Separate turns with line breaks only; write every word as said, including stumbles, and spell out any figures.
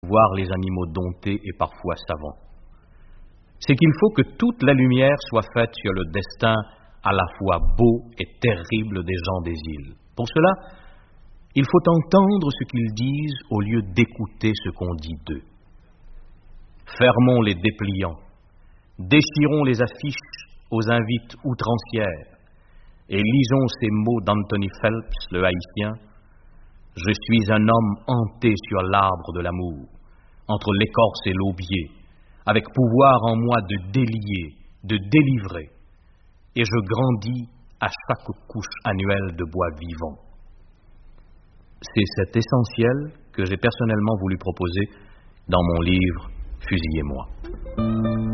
voir les animaux domptés et parfois savants. C'est qu'il faut que toute la lumière soit faite sur le destin à la fois beau et terrible des gens des îles. Pour cela, il faut entendre ce qu'ils disent au lieu d'écouter ce qu'on dit d'eux. Fermons les dépliants, déchirons les affiches aux invites outrancières et lisons ces mots d'Anthony Phelps, le Haïtien. Je suis un homme hanté sur l'arbre de l'amour, entre l'écorce et l'aubier, avec pouvoir en moi de délier, de délivrer, et je grandis à chaque couche annuelle de bois vivant. C'est cet essentiel que j'ai personnellement voulu proposer dans mon livre « Fusillez-moi ».